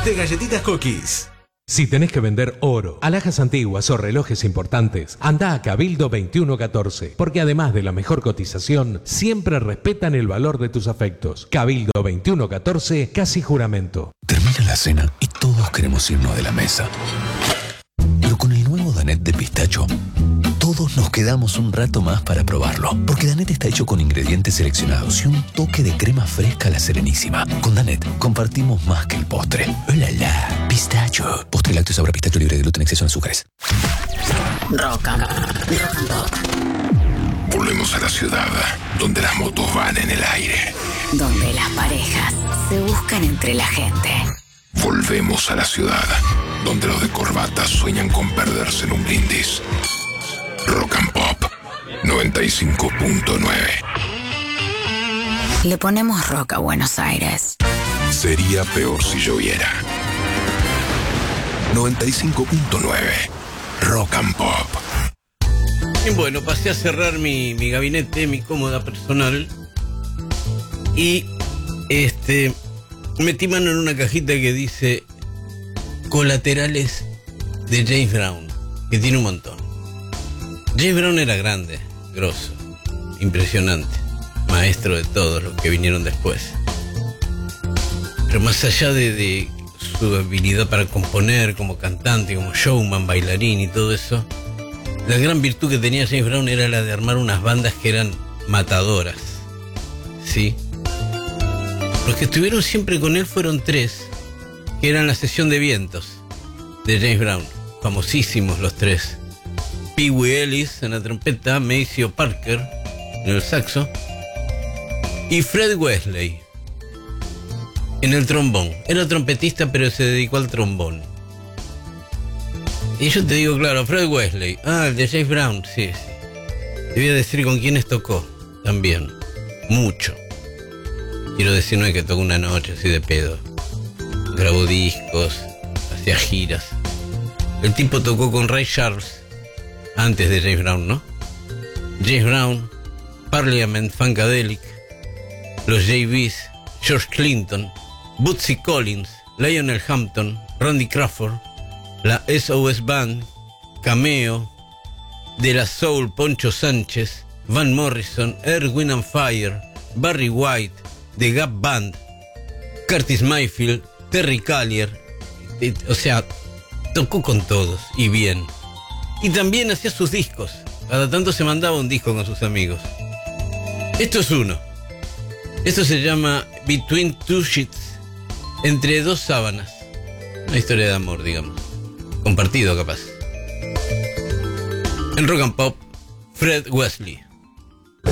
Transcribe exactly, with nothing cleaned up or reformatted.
de Galletitas Cookies. Si tenés que vender oro, alhajas antiguas o relojes importantes, anda a Cabildo veintiuno catorce, porque además de la mejor cotización, siempre respetan el valor de tus afectos. Cabildo veintiuno catorce, casi juramento. Termina la cena y todos queremos irnos de la mesa. Pero con el nuevo Danette de pistacho, todos nos quedamos un rato más para probarlo. Porque Danette está hecho con ingredientes seleccionados y un toque de crema fresca a la Serenísima. Con Danette compartimos más que el postre. ¡Hola, la! Pistacho. Postre lácteo sabor a pistacho libre de gluten, exceso de azúcares. Rock and Pop. Volvemos a la ciudad, donde las motos van en el aire. Donde las parejas se buscan entre la gente. Volvemos a la ciudad, donde los de corbata sueñan con perderse en un brindis. Rock and Pop noventa y cinco punto nueve. Le ponemos rock a Buenos Aires. Sería peor si lloviera. noventa y cinco punto nueve. Rock and Pop. Y bueno, pasé a cerrar mi, mi gabinete, mi cómoda personal. Y este metí mano en una cajita que dice colaterales de James Brown, que tiene un montón. James Brown era grande, grosso, impresionante, maestro de todos los que vinieron después. Pero más allá de, de su habilidad para componer como cantante, como showman, bailarín y todo eso, la gran virtud que tenía James Brown era la de armar unas bandas que eran matadoras, ¿sí? Los que estuvieron siempre con él fueron tres, que eran la Sesión de Vientos de James Brown, famosísimos los tres. Pee Wee Ellis en la trompeta, Maceo Parker en el saxo y Fred Wesley en el trombón. Era trompetista, pero se dedicó al trombón. Y yo te digo, claro, Fred Wesley, ah, el de James Brown, sí, sí. Te voy a decir con quiénes tocó también, mucho. Quiero decir, no es que tocó una noche así de pedo. Grabó discos, hacía giras. El tipo tocó con Ray Charles antes de James Brown, ¿no? James Brown, Parliament Funkadelic, los J Bs, George Clinton, Bootsy Collins, Lionel Hampton, Randy Crawford, la S O S Band, Cameo, De La Soul, Poncho Sánchez, Van Morrison, Earth, Wind and Fire, Barry White, The Gap Band, Curtis Mayfield, Terry Callier, o sea, tocó con todos y bien. Y también hacía sus discos. Cada tanto se mandaba un disco con sus amigos. Esto es uno. Esto se llama Between Two Sheets. Entre dos sábanas. Una historia de amor, digamos. Compartido, capaz. En Rock and Pop, Fred Wesley.